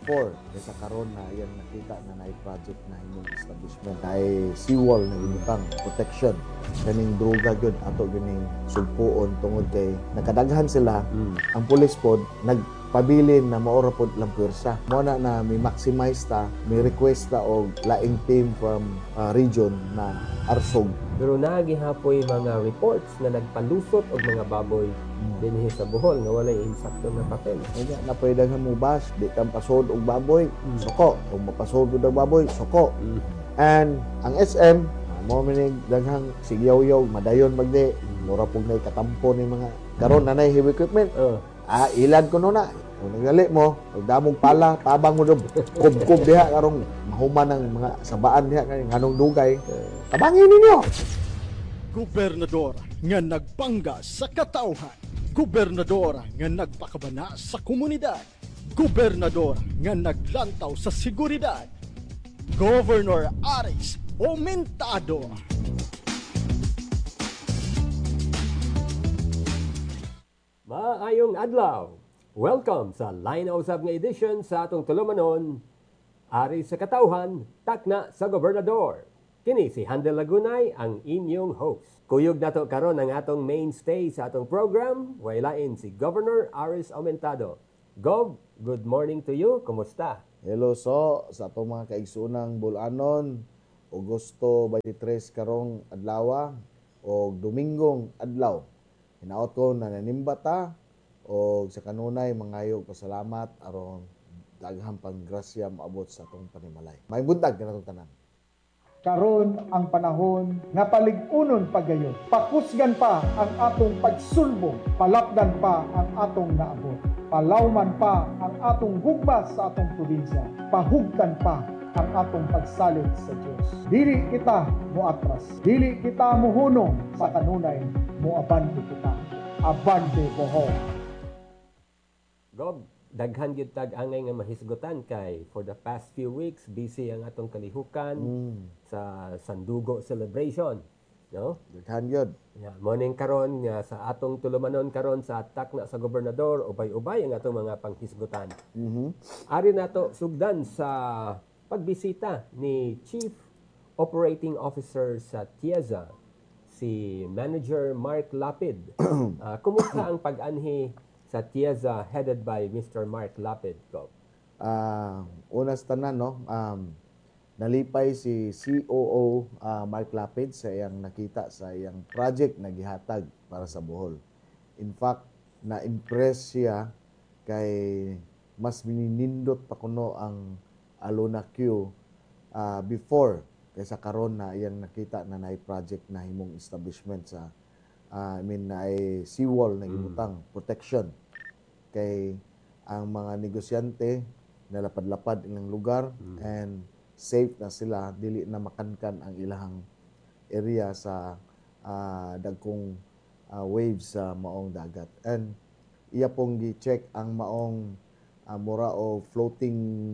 before kaysa karon na iyang nakita na naay project na imong establishment ay seawall na imutang protection kaning droga gyud ato gining sugpuon tungod kay nakadaghan sila ang pulis pod nagpabilin na maora pod lang pwersa mo na mi maximize ta mi request ta og laing team from region na arsog. Pero nagihapoy mga reports na nagpalusot og mga baboy dinhi sa Bohol nga walay insakto na papel. Kaya napaydagan mo bas, di kang pasod og baboy, suko. Kung mapasod og baboy, suko. And ang SM, mo minig daghang sigyaw-yaw, madayon magdi, mura pug nay katampo ni mga karon na nay heavy equipment. Ilad ko no na. Kung nagali mo, pagdamog pala, tabang mo doon, kub-kub diha karong mahuman ng mga sabaan diha nganong dugay. Tabangin ninyo. Gobernador nga nagbangga sa katawhan. Gobernador nga nagpakabana sa komunidad. Gobernador nga naglantaw sa seguridad. Governor Aris Aumentado. Maayong adlaw. Welcome sa Line Usab nga edition sa atong tulumanon. Ari sa katawhan, takna sa gobernador. Kini si Handel Lagunay ang inyong host. Kuyog nato karon ang atong mainstay sa atong program, waylain si Governor Aris Aumentado. Gov, good morning to you. Kumusta? Hello sa atong mga kaigsunang bulanon, Agosto 23 karong adlaw o Domingong adlaw. Hinaot ko na nanimbata o sa kanunay mangayog pasalamat aron daghang panggrasya maabot sa atong panimalay. May buntag kanatong tanan. Karon ang panahon nga palig-unon pagayon. Pakusgan pa ang atong pagsulbong, palapdan pa ang atong naabot. Palawman pa ang atong gugma sa atong probinsya. Pahugtan pa ang atong pagsalig sa Dios. Dili kita moatras, dili kita mohunong sa kanunay, moabante kita. Abante Bohol. Gov, daghan gyud tag angay nga mahisgutan kay for the past few weeks busy ang atong kalihukan sa Sandugo celebration, no? Daghan gyud. Yeah, morning karon nga sa atong tulumanon karon sa takna sa gobernador ubay-ubay ang atong mga panghisgutan. Ari nato sugdan sa pagbisita ni Chief Operating Officer sa TIEZA, si Manager Mark Lapid. Kumusta ang pag-anhi sa TIEZA headed by Mr. Mark Lapid? Go. Unas tanan, no? Nalipay si COO Mark Lapid sa iyang nakita sa iyang project na gihatag para sa Bohol. In fact, na-impress siya kay mas mininindot pa kuno ang Alona Q before kaysa karon na iyang nakita na naay project na himong establishment sa naay seawall na imutang protection kay ang mga negosyante nalapad-lapad ilang lugar and safe na sila, dili na makankan ang ilahang area sa dagkong waves sa maong dagat. And iya pong gi-check ang maong mura o floating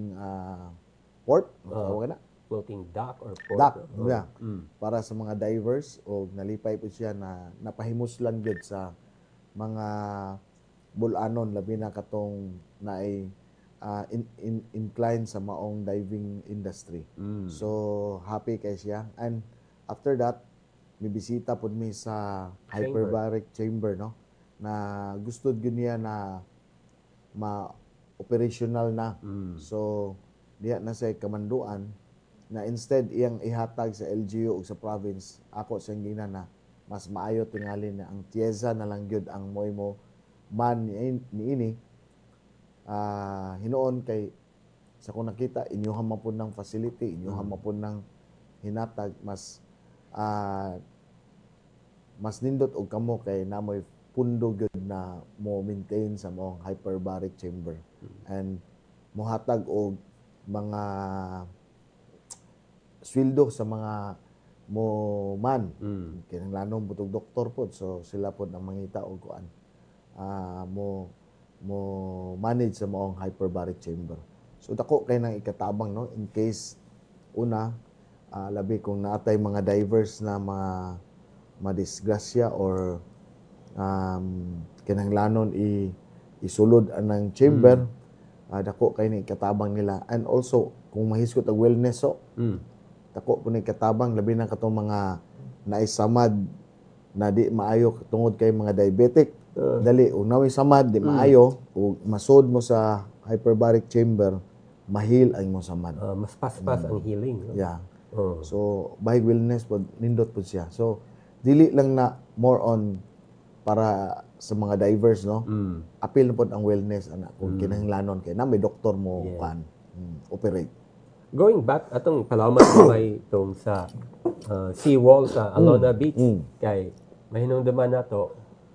port, floating dock or port. Dock, yeah. Para sa mga divers o nalipay po siya na napahimuslan gyud sa mga bulanon labi na katong naay inclined sa maong diving industry. So happy kay siya, and after that mibisita pud mi sa hyperbaric chamber, no, na gusto gyud niya na operational na. So diha na say kamanduan na instead iyang ihatag sa LGU ug sa province, ako siyang ginan na mas maayo tingali na ang TIEZA na lang gyud ang mo man niini. Hinuon kay sa kung nakita inyuhan man pud ng facility, inyuhan man pud ng hinatag, mas nindot og kamo kay namoy pundo gyud na mo maintain sa moong hyperbaric chamber and mohatag og mga sweldo sa mga mo man kinahanglanon butog doktor pod, so sila pod ang mangita og kuan mo manage sa moong hyperbaric chamber. So dako kay nang ikatabang, no, in case una labi kung naatay mga divers na madisgrasya or kinahanglanon isulod anang chamber, dako kay ni katabang nila. And also kung mahisgot ang wellness dako po ni katabang labi na katong mga naisamad na di maayo tungod kay mga diabetic. Dali ug naway samad di maayo ug masud mo sa hyperbaric chamber, mahil ang imong samad. Mas paspas ang healing. No? Yeah. Oh. So bahig wellness pod nindot pod siya. So dili lang na more on para sa mga divers, no? Apil na pod ang wellness ana kung kinahanglanon kay na may doktor mo kan operate. Going back atong Palawan may itong sa seawall sa Alona Beach kay mahinungdaman nato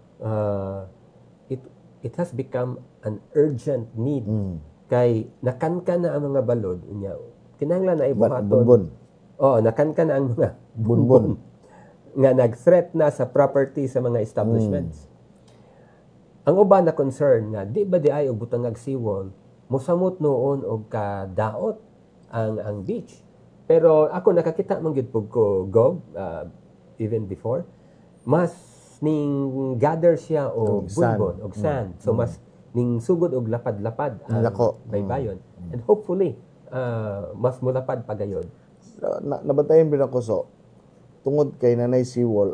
it has become an urgent need kay nakankan na ang mga balod unya kinahanglan na ibuhaton. Bunbun. Nakankan na ang mga Bunbun. nga nag-threat na sa property sa mga establishments. Ang uban na concern nga di ba di ay og butangag seawall mosamot noon og kadaot ang beach. Pero ako nakakita man gyud pug ko even before mas ning gather siya og bulbon og sand. So mas ning sugod og lapad-lapad ang baybayon. And hopefully mas mulapad pagayod. Nabantayan bin ako so tungod kay nanay seawall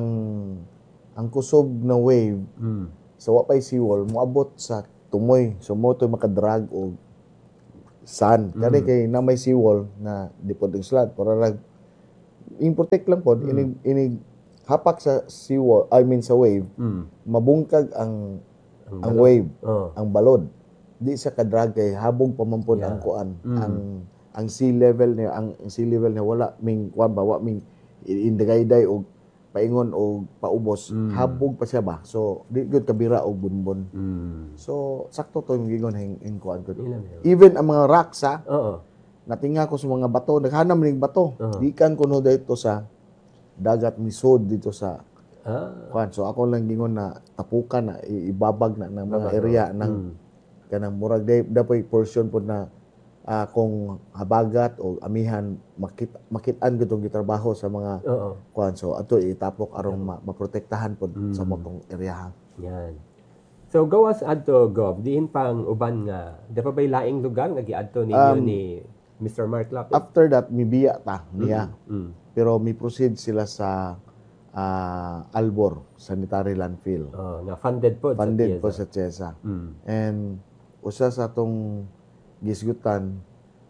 ang kusob na wave sa wapay seawall moabot sa tumoy, so mo to makadrag og sand kani kay na may seawall na di pod slot para rag protect lang pod inig hapak sa seawall, I mean sa wave mabungkag ang wave ang balod di sa kadrag kay habog pamampon ang kuan ang sea level niya wala ming kuan ba wa ming indagayday og paingon og paubos habog pa siya ba so di gud kabira og bunbon so sakto to yung gingon hing kuan ko even ang mga rocks natinga ko sa mga bato naghanam ning bato gikan kuno dito sa dagat misod dito sa kuan so ako lang gingon na tapukan na ibabag na ng mga area ng kanang murag dapoy portion pod na kung habagat o amihan makitaan gitong gitrabaho sa mga kuan so ato itapok arong maprotektahan pod sa motong area. Yan. So gawas adto Gov diin pang uban nga da pa bay laing lugar nga giadto ninyo ni Mr. Mark Lapid. After that mibiya ta niya. Pero mi proceed sila sa Albor Sanitary Landfill. Na funded po sa CHESA. And usa sa atong gisgutan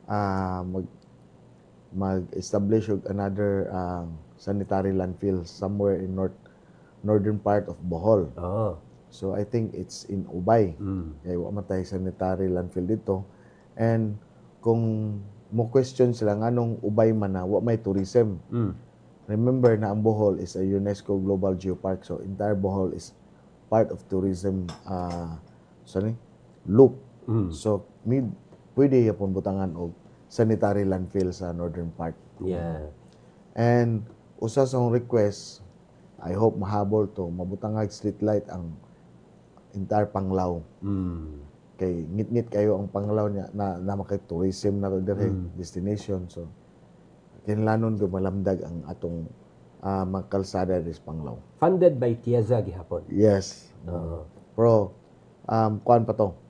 mag-establish og another sanitary landfill somewhere in northern part of Bohol. So I think it's in Ubay. Kaya wa man tay sanitary landfill dito. And kung mo question sila nganong Ubay man na wa may tourism. Remember na ang Bohol is a UNESCO Global Geopark. So entire Bohol is part of tourism loop. So pwede yapon butangan og sanitary landfill sa northern part. Yeah. And usa sa request, I hope mahabol to, mabutangag street light ang entire Panglao. Kay ngit-ngit kayo ang Panglao niya na makay tourism na to dire destination. So kinlanon ko malamdag ang atong mga kalsada sa Panglao. Funded by TIEZA gihapon. Yes. Pero kuan pa to.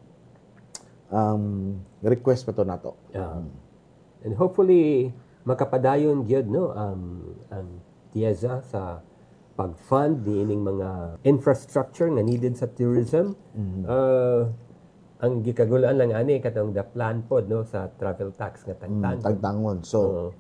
Request pa to nato. And hopefully makapadayon gyud no ang TIEZA sa pag-fund niining mga infrastructure nga needed sa tourism. Ang gikagulaan lang ani katong the plan pod no sa travel tax nga tagtangon. So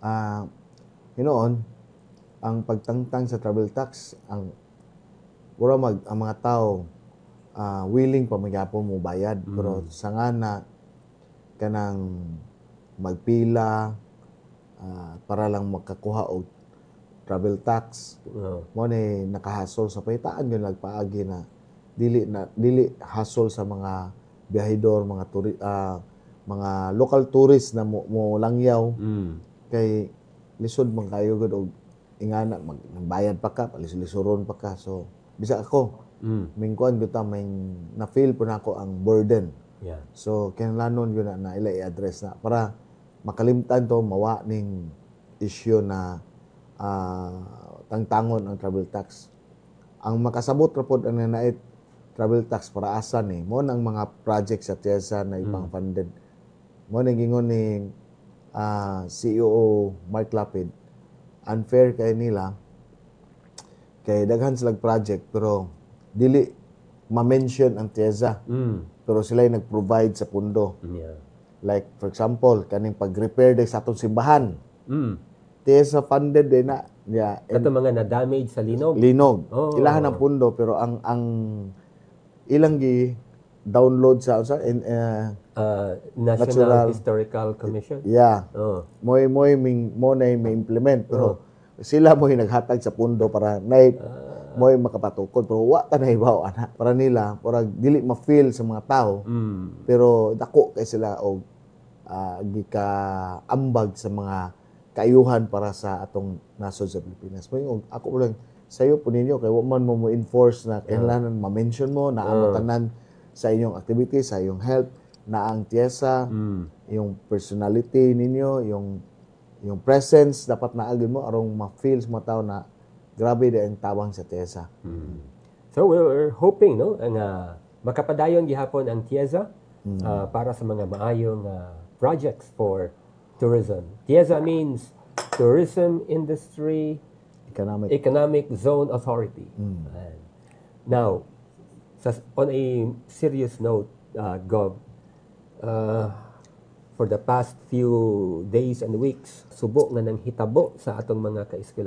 ang pagtangtang sa travel tax ang mga tao willing pa magyapon mo bayad pero sa nga na kanang magpila para lang makakuha og travel tax mo ni nakahasol sa pahitaan yun nagpaagi na dili hasol sa mga biyahedor mga local tourist na mo langyaw kay lisod man kayo gud og ingana magbayad pa ka lisuron pa ka so bisa ako mingkuan kita may na-feel po na ako ang burden. So, kinalanon yun na ila i-address na para makalimtan to mawa ning issue na tangtangon ang travel tax. Ang makasabot ra pod ang nanait travel tax para asa ni mo nang mga project sa TIEZA na ipang funded. Mo nang gingon ni CEO Mark Lapid, unfair kay nila kay daghan silang project pero dili ma-mention ang TIEZA. Pero sila yung nag-provide sa pundo. Yeah. Like, for example, kaning pag-repair din sa atong simbahan. TIEZA funded din na. Yeah, Kato mga na-damage sa linog. linog. Oh. Ilahan ang pundo, pero ang ilang download sa National Natural- Historical Commission. yeah, Oh. mo na may implement pero sila mo yung naghatag sa pundo para mo yung makapatukod pero wa ta na ibaw ana para nila para dili ma-feel sa mga tao pero dako kay sila og gika ambag sa mga kaayuhan para sa atong nasod sa Pilipinas. Mo ako lang sayo po ninyo kay wa man mo enforce na kailangan ma-mention mo na ang tanan sa inyong activity, sa inyong health na ang TIEZA, yung personality ninyo, yung presence dapat naagin mo arong ma-feel sa mga tao na grabe din ang tawang sa TIEZA. So we're hoping no nga makapadayon gihapon ang TIEZA para sa mga maayong projects for tourism. TIEZA means Tourism Industry Economic Zone Authority. Ayan. Now, on a serious note, Gov, for the past few days and weeks, subo nga nang hitabo sa atong mga kaeskwelahan